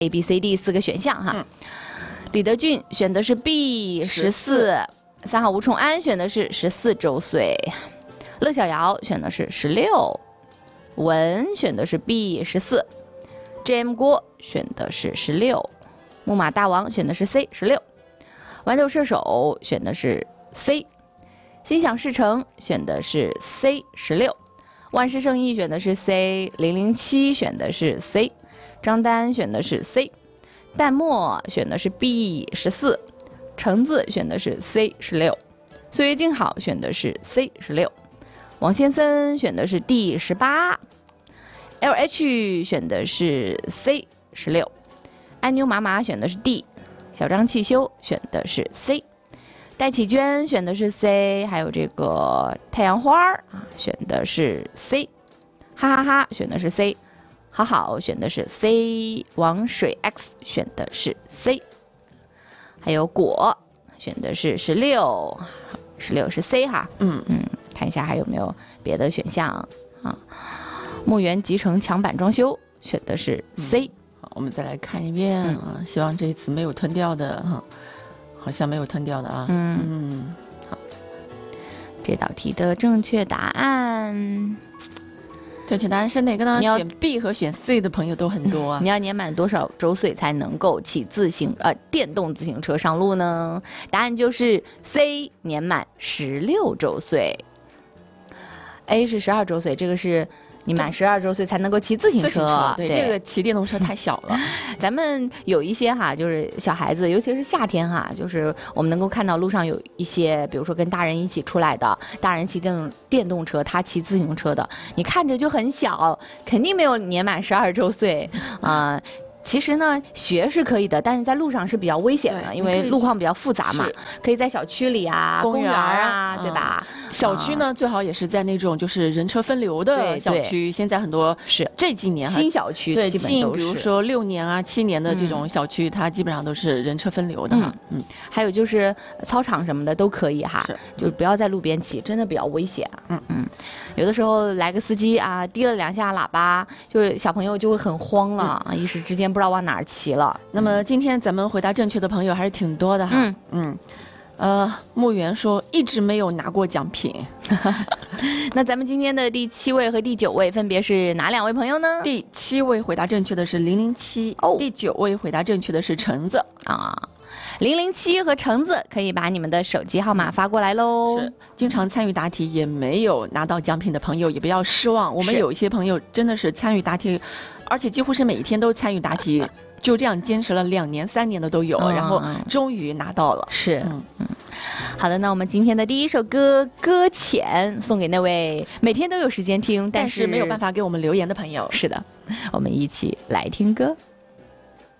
A、B、C、D 4个选项哈。李德俊选的是 B14，3号吴崇安选的是14周岁，乐逍遥选的是16，文选的是 B14，JM 郭选的是16，木马大王选的是 C16，豌豆射手选的是 C， 心想事成选的是 C16， 万事胜意选的是 C，007选的是 C， 张丹选的是 C， 淡漠选的是 B14， 橙子选的是 C16， 岁月静好选的是 C16， 王先森选的是 D18， LH 选的是 C16， 安妞麻麻选的是 D， 小张汽修选的是 C， 戴启娟选的是 C， 还有这个太阳花选的是 C， 哈哈哈选的是 C， 好好选的是 C， 王水 X 选的是 C， 还有果选的是16是 C 哈，看一下还有没有别的选项啊？墓园集成墙板装修选的是 C。 好，我们再来看一遍啊，希望这一次没有吞掉的哈，好像没有吞掉的啊。好， 这道题的正确答案。 正确答案是哪个呢？选 B 和选 C 的朋友都很多啊。 你要年满多少周岁才能够骑电动自行车上路呢？答案就是 C， 年满16周岁。A 是12周岁，这个是你满12周岁才能够骑自行车。 对，这个骑电动车太小了。 咱们有一些哈，就是小孩子，尤其是夏天哈，就是我们能够看到路上有一些，比如说跟大人一起出来的，大人骑电动车，他骑自行车的，你看着就很小，肯定没有年满12周岁啊。其实呢，学是可以的，但是在路上是比较危险的，因为路况比较复杂嘛。可以在小区里啊、公园啊，对吧？ 小区呢，最好也是在那种就是人车分流的小区。现在很多是这几年新小区， 对， 基本都是比如说6年啊、7年的这种小区，它基本上都是人车分流的哈。 还有就是操场什么的都可以哈，就不要在路边骑，真的比较危险。有的时候来个司机啊，滴了2下喇叭，就是小朋友就会很慌了，一时之间不知道往哪儿骑了。 那么今天咱们回答正确的朋友还是挺多的哈。墓园说一直没有拿过奖品。 那咱们今天的第7位和第9位分别是哪2位朋友呢？ 第7位回答正确的是007，第9位回答正确的是橙子啊。007和橙子可以把你们的手机号码发过来喽。 是，经常参与答题也没有拿到奖品的朋友也不要失望，我们有一些朋友真的是参与答题，而且几乎是每一天都参与答题，就这样坚持了2年3年的都有，然后终于拿到了。 是，好的，那我们今天的第一首歌《搁浅》送给那位每天都有时间听，但是没有办法给我们留言的朋友。 是的，我们一起来听歌。